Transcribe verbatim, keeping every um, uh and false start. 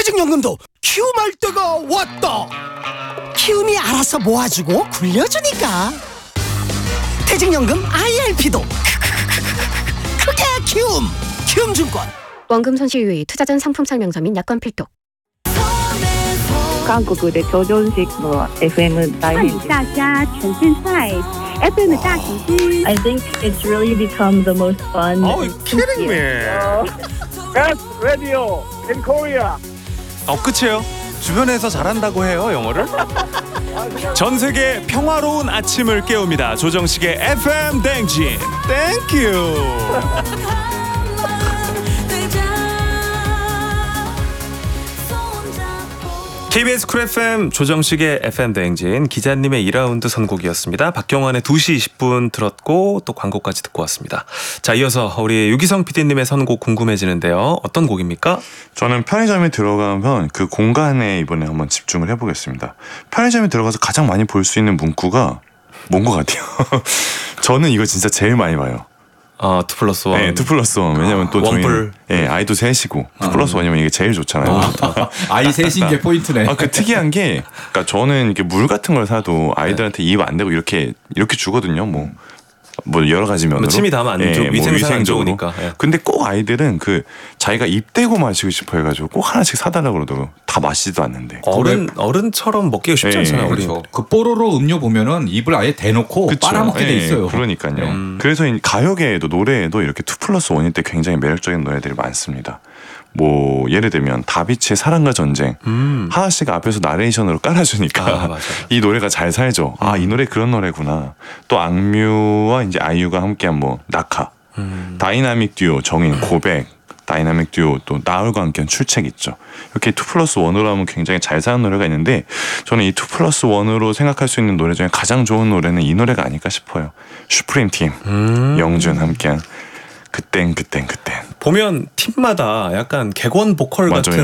퇴직연금도 키움할 때가 왔다. 키움이 알아서 모아주고 굴려주니까. 퇴직연금 아이알피도 크게 키움. 키움증권. 원금 손실 유의, 투자 전 상품 설명서 및 약관 필독. 韓国で超常識の エフエム 大変です。 大家全身在 F M 大喜剧。 I think it's really become the most fun. Oh, you're kidding me. Best radio in Korea. 어, 끝이에요. 주변에서 잘한다고 해요, 영어를. 전 세계 평화로운 아침을 깨웁니다. 조정식의 에프엠 댕진. 땡큐. 케이비에스 쿨 에프엠 조정식의 에프엠 대행진, 기자님의 이 라운드 선곡이었습니다. 박경환의 두 시 이십 분 들었고 또 광고까지 듣고 왔습니다. 자, 이어서 우리 유기성 피디님의 선곡 궁금해지는데요. 어떤 곡입니까? 저는 편의점에 들어가면 그 공간에 이번에 한번 집중을 해보겠습니다. 편의점에 들어가서 가장 많이 볼 수 있는 문구가 뭔 것 같아요? 저는 이거 진짜 제일 많이 봐요. 어, 투 플러스 원. 네, 투 플러스 원. 왜냐면 또 원뿔. 저희 예, 아이도 셋이고 투 플러스 원이면 이게 제일 좋잖아요. 아이 셋인 게 포인트네. 아, 그 특이한 게, 그러니까 저는 이렇게 물 같은 걸 사도 아이들한테 입 안 대고 이렇게 이렇게 주거든요. 뭐. 뭐 여러 가지 면으로. 뭐 침이 닿으면 안 좋고, 예, 위생상 뭐 안 좋으니까. 예. 근데 꼭 아이들은 그 자기가 입 대고 마시고 싶어 해가지고 꼭 하나씩 사달라고 그러더라고. 다 마시지도 않는데. 어른, 어른처럼 먹기가 쉽지 예, 않잖아요. 우리. 그렇죠. 그 뽀로로 음료 보면은 입을 아예 대놓고 그쵸? 빨아먹게 예, 돼 있어요. 그러니까요. 음. 그래서 이 가요계에도 노래에도 이렇게 투 플러스 원일 때 굉장히 매력적인 노래들이 많습니다. 뭐 예를 들면 다비치의 사랑과 전쟁. 음. 하하 씨가 앞에서 나레이션으로 깔아주니까 아, 맞아요. 이 노래가 잘 살죠. 아, 이 노래 그런 노래구나. 또 악뮤와 이제 아이유가 함께한 뭐 낙하, 음. 다이나믹 듀오 정인 고백, 다이나믹 듀오 또 나얼과 함께한 출첵 있죠. 이렇게 투 플러스 원으로 하면 굉장히 잘 사는 노래가 있는데 저는 이 투 플러스 원으로 생각할 수 있는 노래 중에 가장 좋은 노래는 이 노래가 아닐까 싶어요. 슈프림 팀 음. 영준 함께한 그땐 그땐 그땐. 보면 팀마다 약간 객원 보컬 맞아요. 같은